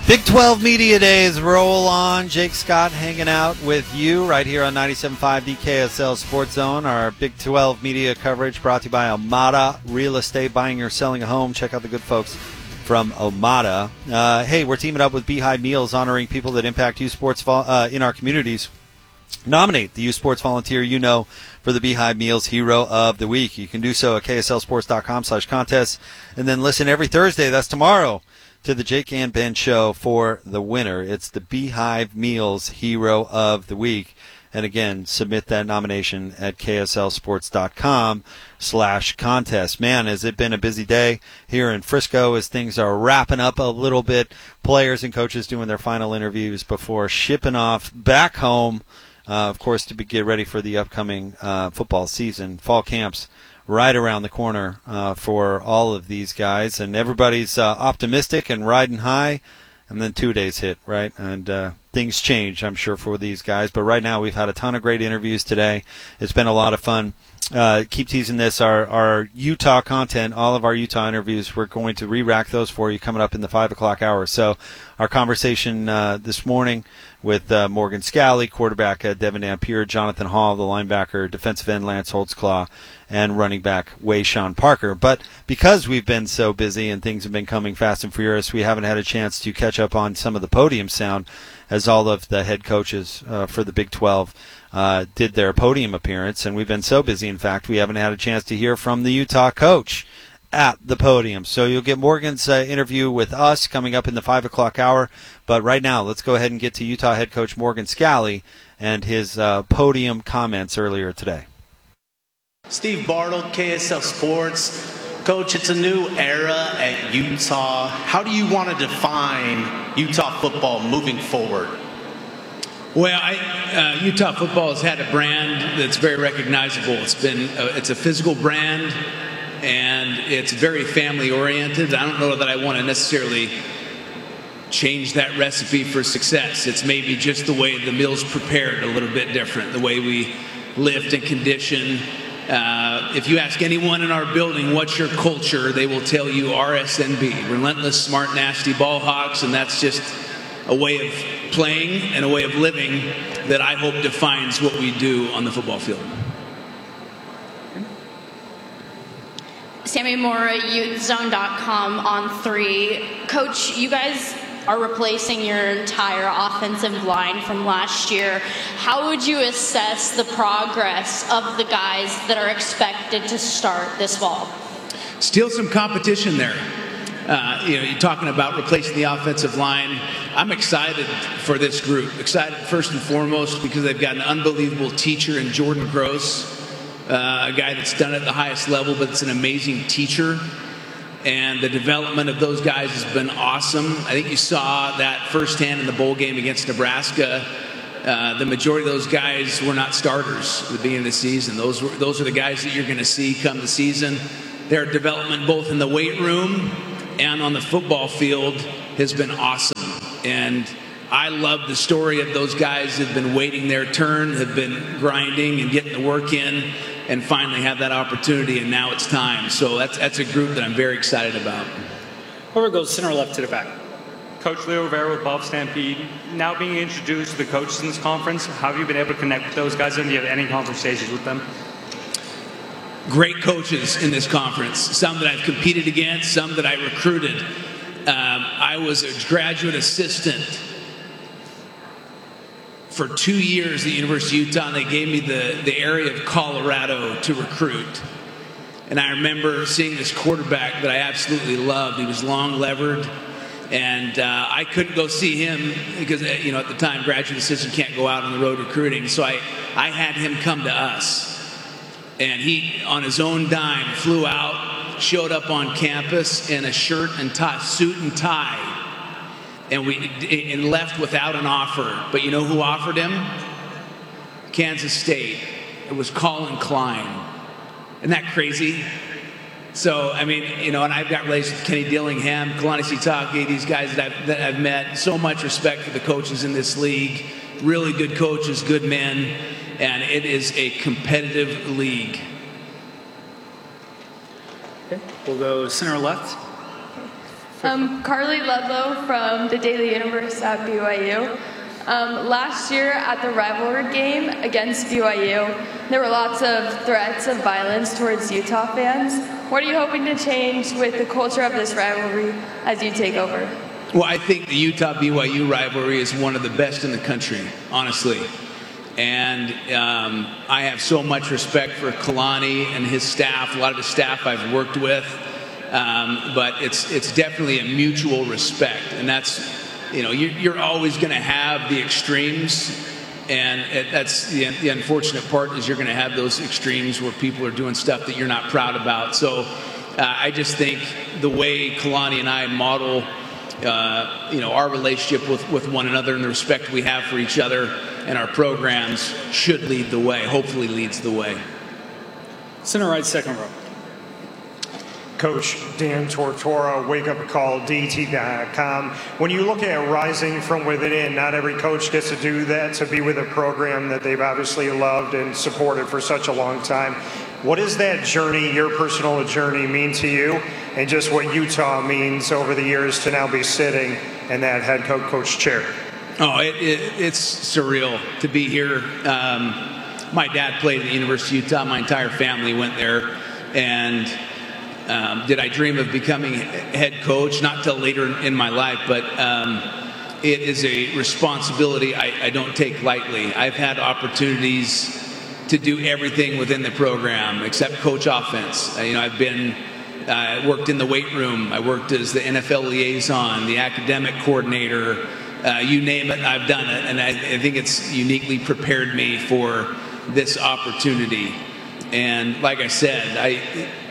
Big 12 Media Days roll on. Jake Scott hanging out with you right here on 97.5 DKSL Sports Zone. Our Big 12 media coverage brought to you by Omada Real Estate. Buying or selling a home, check out the good folks from Omada. Hey, we're teaming up with Beehive Meals, honoring people that impact youth sports in our communities. Nominate the youth sports volunteer you know for the Beehive Meals Hero of the Week. You can do so at kslsports.com/contest, and then listen every Thursday, that's tomorrow, to the Jake and Ben Show for the winner. It's the Beehive Meals Hero of the Week. And again, submit that nomination at kslsports.com/contest. Man, has it been a busy day here in Frisco as things are wrapping up a little bit. Players and coaches doing their final interviews before shipping off back home, of course, to get ready for the upcoming football season. Fall camps right around the corner for all of these guys, and everybody's optimistic and riding high, and then 2 days hit, right? And things change, I'm sure, for these guys. But right now we've had a ton of great interviews today. It's been a lot of fun. Keep teasing this, our Utah content, all of our Utah interviews, we're going to re-rack those for you coming up in the 5 o'clock hour. So our conversation this morning with Morgan Scalley, quarterback Devin Dampier, Jonathan Hall, the linebacker, defensive end Lance Holtzclaw, and running back Wayshawn Parker. But because we've been so busy and things have been coming fast and furious, we haven't had a chance to catch up on some of the podium sound as all of the head coaches for the Big 12 did their podium appearance. And we've been so busy, in fact, we haven't had a chance to hear from the Utah coach at the podium. So you'll get Morgan's interview with us coming up in the 5 o'clock hour. But right now, let's go ahead and get to Utah head coach Morgan Scalley and his podium comments earlier today. Steve Bartle, KSL Sports. Coach, it's a new era at Utah. How do you want to define Utah football moving forward? Well, Utah football has had a brand that's very recognizable. It's a physical brand, and it's very family-oriented. I don't know that I want to necessarily change that recipe for success. It's maybe just the way the meal's prepared a little bit different, the way we lift and condition. If you ask anyone in our building, what's your culture, they will tell you RSNB, relentless, smart, nasty ball hawks, and that's just a way of playing and a way of living that I hope defines what we do on the football field. Sammy Mora, YouthZone.com on 3. Coach, you guys are replacing your entire offensive line from last year. How would you assess the progress of the guys that are expected to start this fall? Still some competition there. You're talking about replacing the offensive line. I'm excited for this group. Excited first and foremost because they've got an unbelievable teacher in Jordan Gross, a guy that's done it at the highest level, but it's an amazing teacher. And the development of those guys has been awesome. I think you saw that firsthand in the bowl game against Nebraska. The majority of those guys were not starters at the beginning of the season. Those are the guys that you're going to see come the season. Their development both in the weight room and on the football field has been awesome. And I love the story of those guys who've been waiting their turn, have been grinding and getting the work in, and finally have that opportunity, and now it's time. So that's a group that I'm very excited about. Whoever goes center or left to the back. Coach Leo Rivera with Bob Stampede. Now being introduced to the coaches in this conference, how have you been able to connect with those guys, and do you have any conversations with them? Great coaches in this conference. Some that I've competed against, some that I recruited. I was a graduate assistant for 2 years at the University of Utah, and they gave me the area of Colorado to recruit. And I remember seeing this quarterback that I absolutely loved. He was long-levered, and I couldn't go see him because, at the time, graduate assistant can't go out on the road recruiting. So I had him come to us. And he, on his own dime, flew out, showed up on campus in a shirt and tie, suit and tie, and left without an offer. But you know who offered him? Kansas State. It was Colin Klein. Isn't that crazy? So, and I've got relations with Kenny Dillingham, Kalani Sitake, these guys that I've met. So much respect for the coaches in this league. Really good coaches, good men. And it is a competitive league. Okay, we'll go center left. Carly Ludlow from the Daily Universe at BYU. Last year at the rivalry game against BYU, there were lots of threats of violence towards Utah fans. What are you hoping to change with the culture of this rivalry as you take over? Well, I think the Utah-BYU rivalry is one of the best in the country, honestly. And I have so much respect for Kalani and his staff, a lot of the staff I've worked with. But it's definitely a mutual respect. And that's, you're always going to have the extremes. And that's the unfortunate part, is you're going to have those extremes where people are doing stuff that you're not proud about. So I just think the way Kalani and I model our relationship with one another and the respect we have for each other and our programs should lead the way, hopefully leads the way. Center right, second row. Coach Dan Tortora, Wake Up Call, DT.com. When you look at rising from within, not every coach gets to do that, to be with a program that they've obviously loved and supported for such a long time. What does that journey, your personal journey, mean to you, and just what Utah means over the years to now be sitting in that head coach chair? Oh, it's surreal to be here. My dad played at the University of Utah. My entire family went there. And did I dream of becoming head coach? Not till later in my life, but it is a responsibility I don't take lightly. I've had opportunities to do everything within the program except coach offense. I've been worked in the weight room. I worked as the NFL liaison, the academic coordinator. You name it, I've done it. And I think it's uniquely prepared me for this opportunity. And like I said, I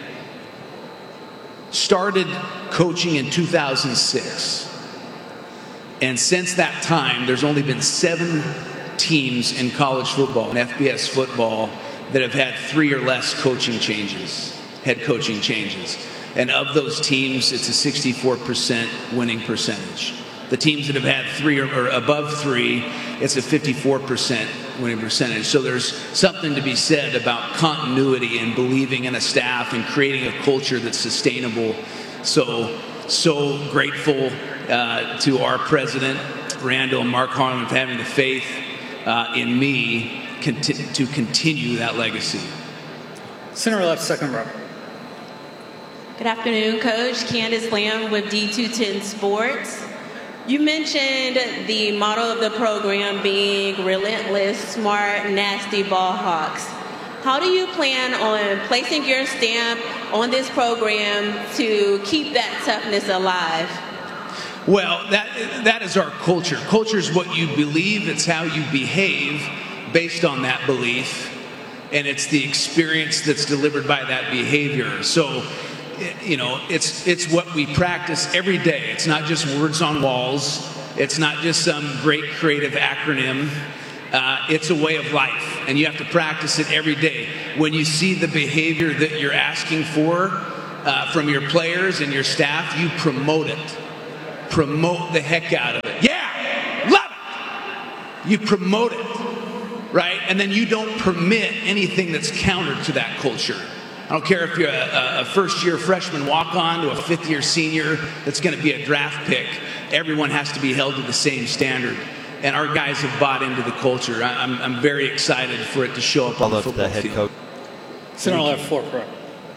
started coaching in 2006. And since that time, there's only been 7 teams in college football and FBS football that have had 3 or less head coaching changes. And of those teams, it's a 64% winning percentage. The teams that have had 3 or above 3, it's a 54% winning percentage. So there's something to be said about continuity and believing in a staff and creating a culture that's sustainable. So grateful to our president, Randall and Mark Harlan, for having the faith in me to continue that legacy. Center left, second row. Good afternoon, Coach. Candace Lamb with D210 Sports. You mentioned the motto of the program being relentless, smart, nasty ball hawks. How do you plan on placing your stamp on this program to keep that toughness alive? Well, that is our culture. Culture is what you believe. It's how you behave based on that belief. And it's the experience that's delivered by that behavior. So, it's what we practice every day. It's not just words on walls. It's not just some great creative acronym. It's a way of life. And you have to practice it every day. When you see the behavior that you're asking for from your players and your staff, you promote it. Promote the heck out of it. Yeah, love it. You promote it, right? And then you don't permit anything that's counter to that culture. I don't care if you're a first-year freshman walk-on to a fifth-year senior that's going to be a draft pick. Everyone has to be held to the same standard. And our guys have bought into the culture. I'm very excited for it to show up on the football field. Center left, fourth row.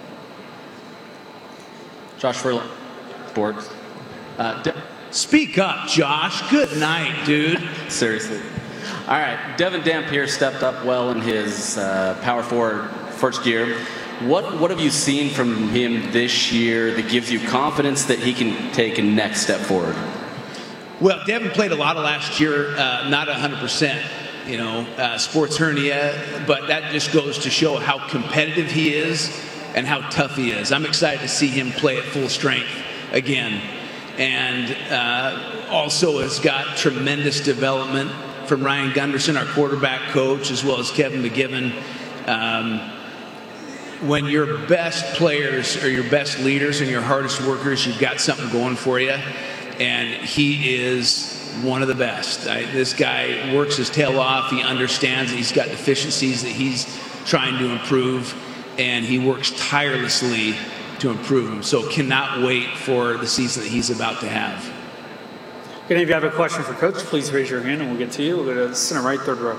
Josh Furlan, Sports. Speak up, Josh. Good night, dude. Seriously. All right. Devin Dampier stepped up well in his power forward first year. What have you seen from him this year that gives you confidence that he can take a next step forward? Well, Devin played a lot of last year, not 100%, sports hernia, but that just goes to show how competitive he is and how tough he is. I'm excited to see him play at full strength again. And also has got tremendous development from Ryan Gunderson, our quarterback coach, as well as Kevin McGivern. When your best players are your best leaders and your hardest workers, you've got something going for you. And he is one of the best. This guy works his tail off. He understands that he's got deficiencies that he's trying to improve. And he works tirelessly to improve him. So cannot wait for the season that he's about to have. If any of you have a question for Coach, please raise your hand and we'll get to you. We'll go to center right, third row.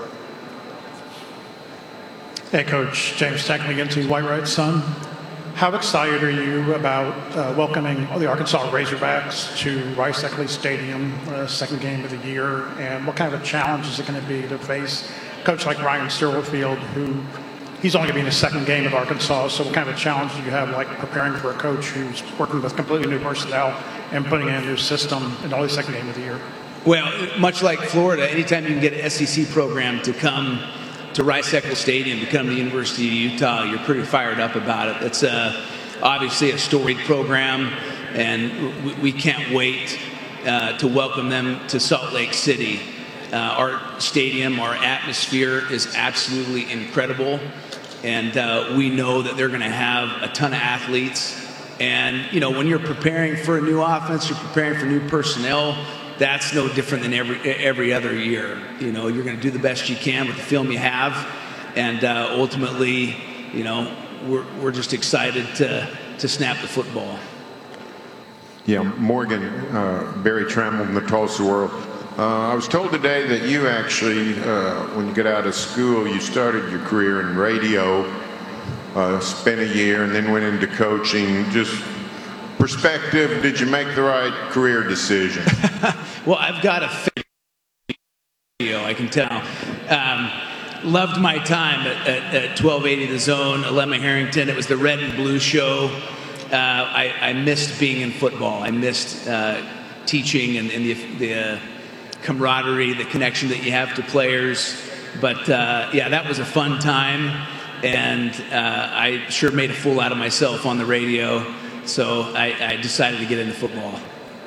Hey, Coach. James Steckley against the White Red Sun. How excited are you about welcoming the Arkansas Razorbacks to Rice-Eccles Stadium, second game of the year? And what kind of a challenge is it going to be to face a coach like Ryan Stillerfield, who he's only going to be in his second game at Arkansas? So what kind of a challenge do you have, like preparing for a coach who's working with completely new personnel and putting in a new system in only the second game of the year? Well, much like Florida, anytime you can get an SEC program to come to Rice-Eccles Stadium, to come to the University of Utah, you're pretty fired up about it. It's obviously a storied program, and we can't wait to welcome them to Salt Lake City. Our stadium, our atmosphere is absolutely incredible, and we know that they're going to have a ton of athletes. And, you know, when you're preparing for a new offense, you're preparing for new personnel, that's no different than every other year. You know, you're going to do the best you can with the film you have, and ultimately, you know, we're just excited to snap the football. Yeah, Morgan, Barry Trammell from the Tulsa World. I was told today that you actually, when you got out of school, you started your career in radio, spent a year, and then went into coaching. Just perspective, did you make the right career decision? Well, I've got a video, I can tell. Loved my time at 1280 The Zone, Lemma Harrington. It was the Red and Blue show. I missed being in football. I missed teaching and the camaraderie, the connection that you have to players. But yeah, that was a fun time, and I sure made a fool out of myself on the radio. So I decided to get into football.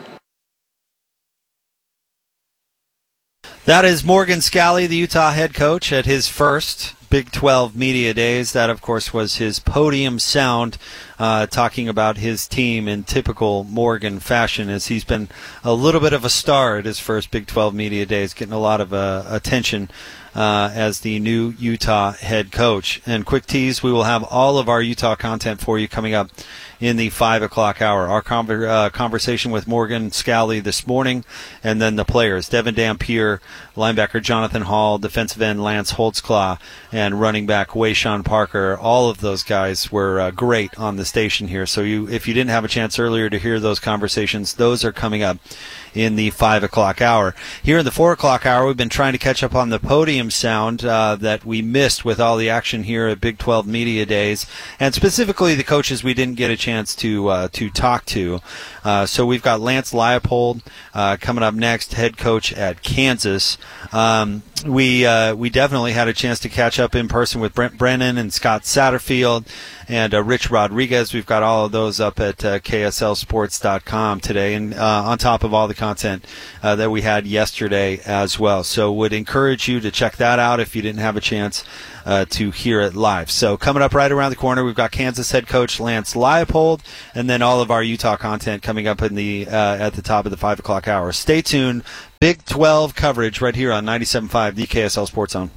That is Morgan Scalley, the Utah head coach, at his first Big 12 Media Days. That, of course, was his podium sound, talking about his team in typical Morgan fashion, as he's been a little bit of a star at his first Big 12 Media Days, getting a lot of attention as the new Utah head coach. And quick tease, we will have all of our Utah content for you coming up in the 5 o'clock hour. Our conversation with Morgan Scalley this morning, and then the players, Devin Dampier, linebacker Jonathan Hall, defensive end Lance Holtzclaw, and running back Wayshawn Parker. All of those guys were great on the station here. So if you didn't have a chance earlier to hear those conversations, those are coming up in the 5 o'clock hour. Here in the 4 o'clock hour, we've been trying to catch up on the podium sound that we missed with all the action here at Big 12 Media Days, and specifically the coaches we didn't get a chance to talk to. So we've got Lance Leipold coming up next, head coach at Kansas. We definitely had a chance to catch up in person with Brent Brennan and Scott Satterfield and Rich Rodriguez. We've got all of those up at KSLSports.com today, and on top of all the content that we had yesterday as well. So would encourage you to check that out if you didn't have a chance to hear it live. So coming up right around the corner, we've got Kansas head coach Lance Leipold, and then all of our Utah content coming up in the at the top of the 5 o'clock hour. Stay tuned. Big 12 coverage right here on 97.5, the KSL Sports Zone.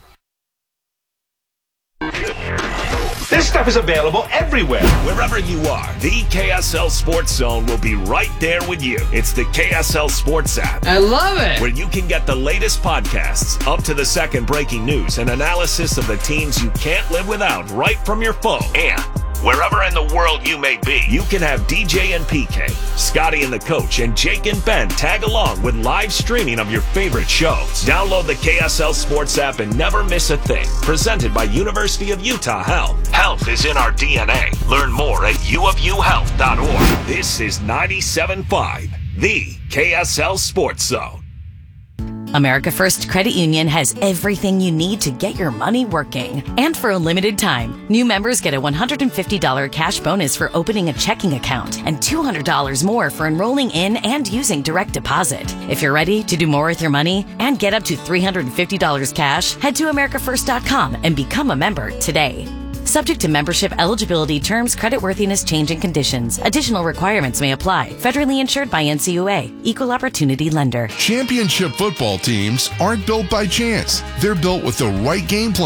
This stuff is available everywhere. Wherever you are, the KSL Sports Zone will be right there with you. It's the KSL Sports app. I love it. Where you can get the latest podcasts, up to the second breaking news, and analysis of the teams you can't live without right from your phone. And wherever in the world you may be, you can have DJ and PK, Scotty and the coach, and Jake and Ben tag along with live streaming of your favorite shows. Download the KSL Sports app and never miss a thing. Presented by University of Utah Health. Health is in our DNA. Learn more at uofuhealth.org. This is 97.5, the KSL Sports Zone. America First Credit Union has everything you need to get your money working. And for a limited time, new members get a $150 cash bonus for opening a checking account and $200 more for enrolling in and using direct deposit. If you're ready to do more with your money and get up to $350 cash, head to AmericaFirst.com and become a member today. Subject to membership, eligibility, terms, creditworthiness, changing conditions. Additional requirements may apply. Federally insured by NCUA. Equal Opportunity Lender. Championship football teams aren't built by chance. They're built with the right game plan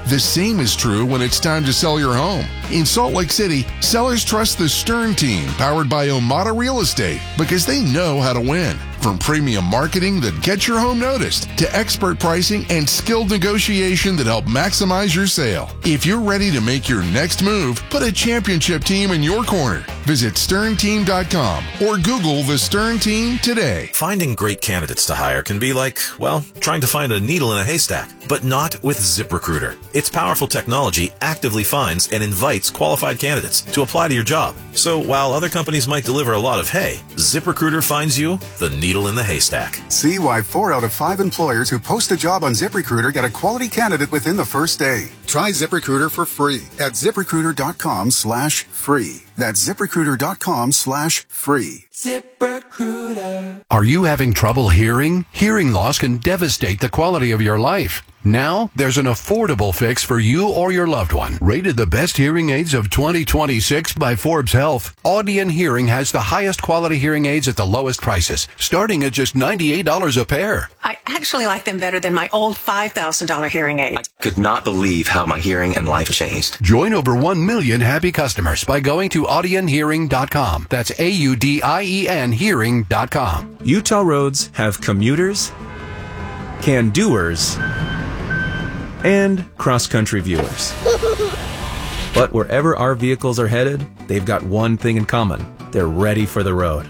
The same is true when it's time to sell your home. In Salt Lake City, sellers trust the Stern team, powered by Omada Real Estate, because they know how to win. From premium marketing that gets your home noticed to expert pricing and skilled negotiation that help maximize your sale. If you're ready to make your next move, put a championship team in your corner. Visit sternteam.com or Google the Stern Team today. Finding great candidates to hire can be like, well, trying to find a needle in a haystack, but not with ZipRecruiter. Its powerful technology actively finds and invites qualified candidates to apply to your job. So while other companies might deliver a lot of hay, ZipRecruiter finds you the needle in the haystack. See why 4 out of 5 employers who post a job on ZipRecruiter get a quality candidate within the first day. Try ZipRecruiter for free at ZipRecruiter.com/free. That's ZipRecruiter.com/free. ZipRecruiter. Are you having trouble hearing? Hearing loss can devastate the quality of your life. Now, there's an affordable fix for you or your loved one. Rated the best hearing aids of 2026 by Forbes Health, Audion Hearing has the highest quality hearing aids at the lowest prices, starting at just $98 a pair. I actually like them better than my old $5,000 hearing aid. I could not believe how my hearing and life changed. Join over 1 million happy customers by going to audionhearing.com. That's AUDIEN hearing.com. Utah roads have commuters, can-doers, and cross-country viewers. But wherever our vehicles are headed, they've got one thing in common. They're ready for the road.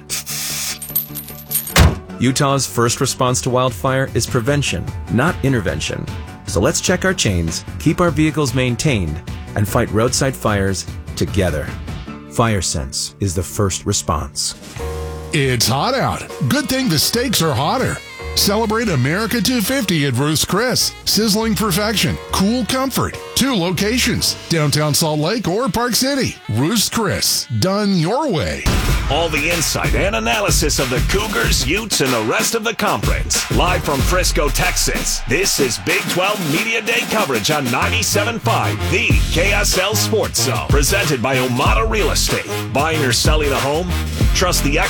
Utah's first response to wildfire is prevention, not intervention. So let's check our chains, keep our vehicles maintained, and fight roadside fires together. FireSense is the first response. It's hot out. Good thing the steaks are hotter. Celebrate America 250 at Ruth's Chris. Sizzling perfection, cool comfort. 2 locations, downtown Salt Lake or Park City. Ruth's Chris, done your way. All the insight and analysis of the Cougars, Utes, and the rest of the conference. Live from Frisco, Texas, this is Big 12 Media Day coverage on 97.5, the KSL Sports Zone. Presented by Omada Real Estate. Buying or selling a home? Trust the experts